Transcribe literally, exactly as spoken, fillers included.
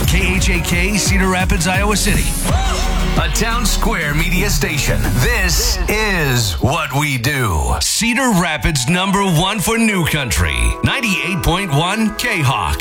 K H A K, Cedar Rapids, Iowa City. A Town Square media station. This is what we do. Cedar Rapids number one for New Country. ninety-eight point one K-Hawk.